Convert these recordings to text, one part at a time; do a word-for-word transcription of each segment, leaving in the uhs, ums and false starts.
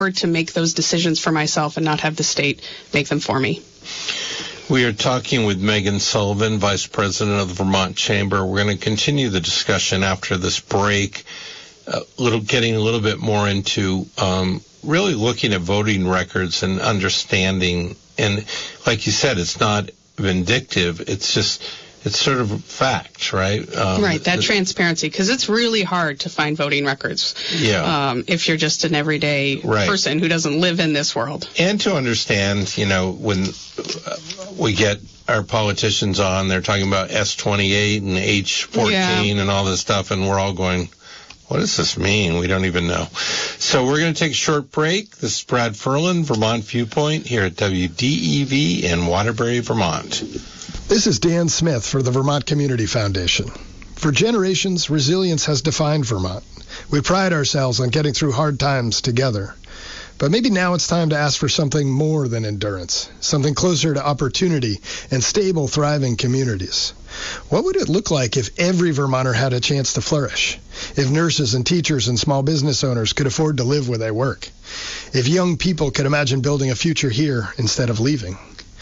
to make those decisions for myself and not have the state make them for me. We are talking with Megan Sullivan, Vice President of the Vermont Chamber. We're going to continue the discussion after this break, a little, getting a little bit more into um, really looking at voting records and understanding. And like you said, it's not vindictive. It's just, it's sort of a fact, right? Um, right, that transparency, because it's really hard to find voting records yeah. um, if you're just an everyday right. person who doesn't live in this world. And to understand, you know, when we get our politicians on, they're talking about S twenty-eight and H fourteen yeah. and all this stuff, and we're all going, what does this mean? We don't even know. So we're going to take a short break. This is Brad Ferlin, Vermont Viewpoint, here at W D E V in Waterbury, Vermont. This is Dan Smith for the Vermont Community Foundation. For generations, resilience has defined Vermont. We pride ourselves on getting through hard times together. But maybe now it's time to ask for something more than endurance, something closer to opportunity and stable, thriving communities. What would it look like if every Vermonter had a chance to flourish? If nurses and teachers and small business owners could afford to live where they work? If young people could imagine building a future here instead of leaving?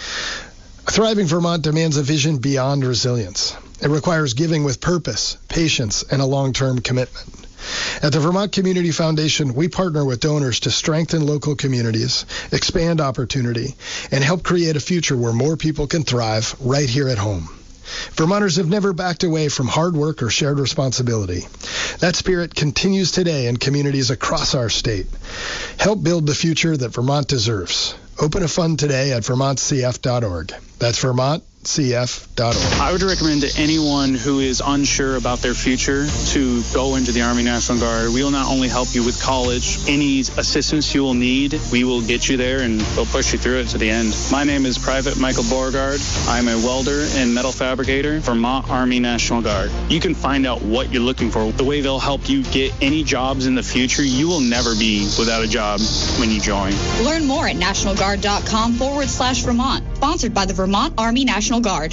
A thriving Vermont demands a vision beyond resilience. It requires giving with purpose, patience, and a long-term commitment. At the Vermont Community Foundation, we partner with donors to strengthen local communities, expand opportunity, and help create a future where more people can thrive right here at home. Vermonters have never backed away from hard work or shared responsibility. That spirit continues today in communities across our state. Help build the future that Vermont deserves. Open a fund today at vermont c f dot org. That's vermont c f dot org. I would recommend to anyone who is unsure about their future to go into the Army National Guard. We will not only help you with college, any assistance you will need, we will get you there and we'll push you through it to the end. My name is Private Michael Beauregard. I'm a welder and metal fabricator, Vermont Army National Guard. You can find out what you're looking for, the way they'll help you get any jobs in the future. You will never be without a job when you join. Learn more at nationalguard.com forward slash Vermont. Sponsored by the Vermont Army National Guard.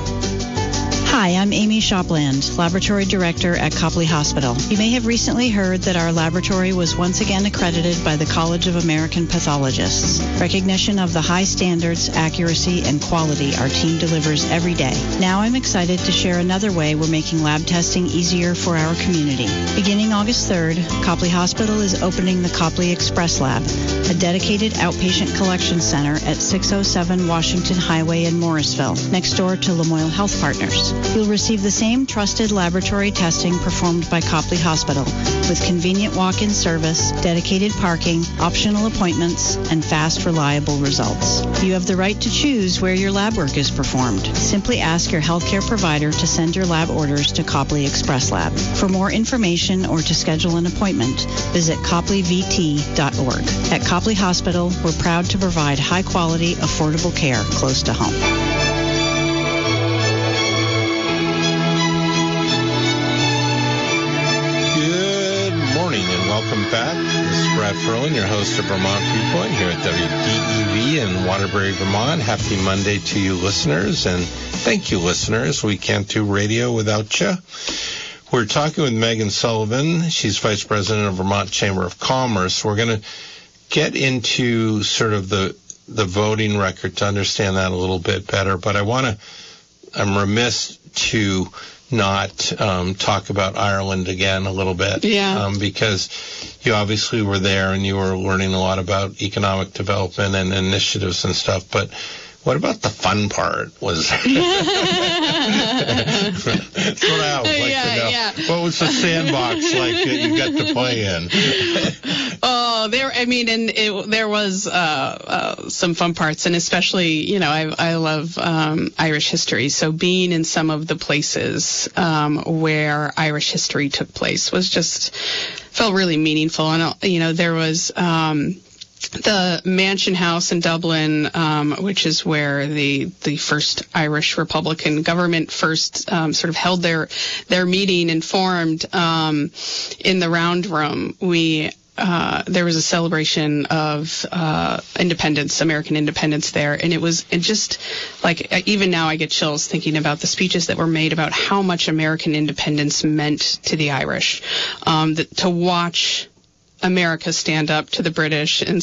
Hi, I'm Amy Shopland, Laboratory Director at Copley Hospital. You may have recently heard that our laboratory was once again accredited by the College of American Pathologists. Recognition of the high standards, accuracy, and quality our team delivers every day. Now I'm excited to share another way we're making lab testing easier for our community. Beginning August third, Copley Hospital is opening the Copley Express Lab, a dedicated outpatient collection center at six oh seven Washington Highway in Morrisville, next door to Lamoille Health Partners. You'll receive the same trusted laboratory testing performed by Copley Hospital, with convenient walk-in service, dedicated parking, optional appointments, and fast, reliable results. You have the right to choose where your lab work is performed. Simply ask your healthcare provider to send your lab orders to Copley Express Lab. For more information or to schedule an appointment, visit copley v t dot org. At Copley Hospital, we're proud to provide high-quality, affordable care close to home. Welcome back. This is Brad Ferlin, your host of Vermont Viewpoint here at W D E V in Waterbury, Vermont. Happy Monday to you listeners, and thank you listeners. We can't do radio without you. We're talking with Megan Sullivan. She's Vice President of Vermont Chamber of Commerce. We're going to get into sort of the the voting record to understand that a little bit better, but I want to, I'm remiss to not um, talk about Ireland again a little bit. Yeah. Um, because you obviously were there and you were learning a lot about economic development and initiatives and stuff, but what about the fun part? Was That's what I would like yeah, to know. Yeah. What was the sandbox like that you got to play in? Oh, there. I mean, and it, there was uh, uh, some fun parts, and especially, you know, I, I love um, Irish history. So being in some of the places um, where Irish history took place was just felt really meaningful. And you know, there was. Um, The Mansion House in Dublin, um, which is where the the first Irish Republican government first um, sort of held their their meeting and formed um, in the Round Room. We uh, there was a celebration of uh, independence, American independence there, and it was it just like even now I get chills thinking about the speeches that were made about how much American independence meant to the Irish. Um, that, to watch America stand up to the British and